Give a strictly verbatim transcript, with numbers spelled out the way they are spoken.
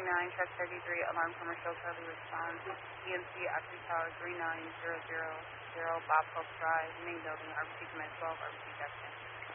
nine, truck thirty-three, alarm commercial, Charlie responds. E M C Active Tower three nine zero zero zero, Bob Hope Drive, main building, R B C Command twelve, R B C Jackson.